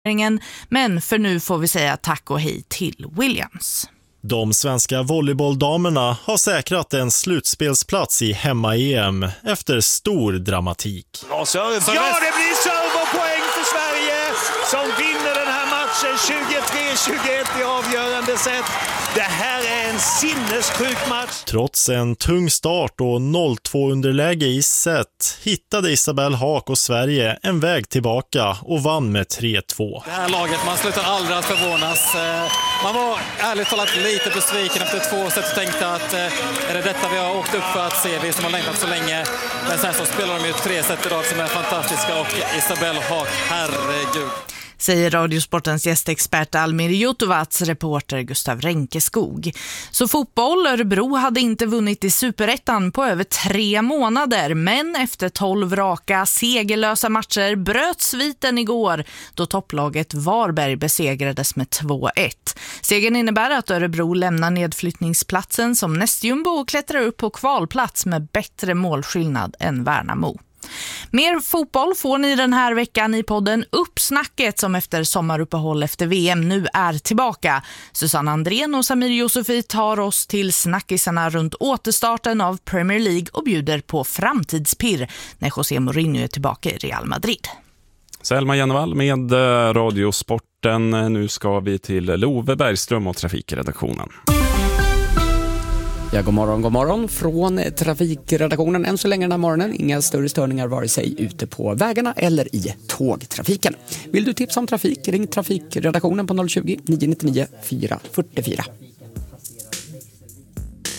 Men för nu får vi säga tack och hej till Williams. De svenska volleybolldamerna har säkrat en slutspelsplats i hemma-EM efter stor dramatik. Ja, det blir serverpoäng för Sverige som vinner den här matchen 23-21 i avgörande set. Det här är en sinnessjuk match. Trots en tung start och 0-2-underläge i set hittade Isabelle Haak och Sverige en väg tillbaka och vann med 3-2. Det här laget, man slutar aldrig att förvånas. Man var ärligt talat lite besviken efter 2 set och tänkte att är det detta vi har åkt upp för att se, vi som har längtat så länge. Men sen så spelar de ju 3 set idag som är fantastiska och Isabelle Haak, herregud. Säger Radiosportens gästexpert Almir Jotovats reporter Gustav Ränkeskog. Så fotboll, Örebro hade inte vunnit i Superettan på över 3 månader. Men efter 12 raka segerlösa matcher bröt sviten igår då topplaget Varberg besegrades med 2-1. Segern innebär att Örebro lämnar nedflyttningsplatsen som nästjumbo och klättrar upp på kvalplats med bättre målskillnad än Värnamo. Mer fotboll får ni den här veckan i podden Uppsnacket som efter sommaruppehåll efter VM nu är tillbaka. Susanne Andrén och Samir Josefi tar oss till snackisarna runt återstarten av Premier League och bjuder på framtidspirr när José Mourinho är tillbaka i Real Madrid. Selma Jennevall med Radiosporten. Nu ska vi till Love Bergström och trafikredaktionen. Ja, god morgon från trafikredaktionen. Än så länge den här morgonen, inga större störningar vare sig ute på vägarna eller i tågtrafiken. Vill du tipsa om trafik, ring trafikredaktionen på 020 999 444.